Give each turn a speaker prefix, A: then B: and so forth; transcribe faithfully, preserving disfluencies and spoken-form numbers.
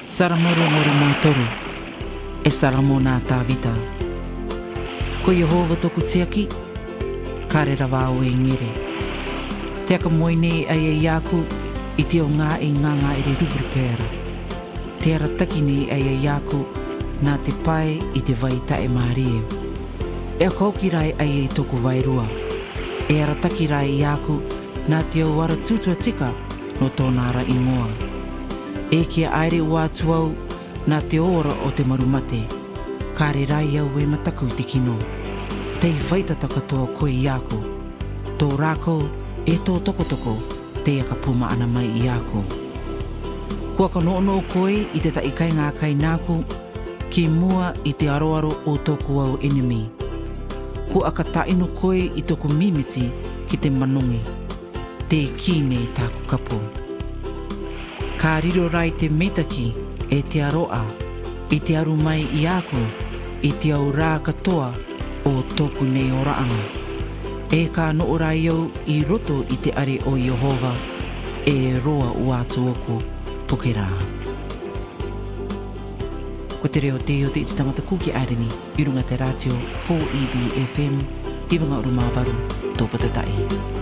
A: Saramoro moro mātoru, e saramo nā tāwita. Ko Yehova toku tiaki, kare rawa o e ngere. Te aka moine ai e iaku, i te o ngā e nganga e re rubri pēra. Te ara takini ai e iaku, nā te pai i te vai tae mārie. E a kaukirai ai e toku vairua. E ara takirai i aku, nā te au ara tutua tika no tōna ara ingoa. E kia aere ua tuau, nā te ora o te marumate. Kāre rai au e mataku te kino. Tei whaitata katoa koe i aku. Tō rākou e tō tokotoko, te aka puma ana mai i aku. Kua ka noono koe i te taikai ngā kai nāku, ki mua i te aroaro o tōku au enemy. Kua ka taino koe i tōku mimiti ki te manongi. Te kine i tāku kapu. Ka riro rai te meitaki e te aroa, i te aru mai i aku, i te au rā katoa o tōku nei o raanga. E ka noo rai au i roto i te are o Yehova, e roa ua atu oku poke rā. Ko te reo te o te iti tangata kuki aireni, i runga te ratio four E B F M, i wanga uru māwaru, tōpata tai.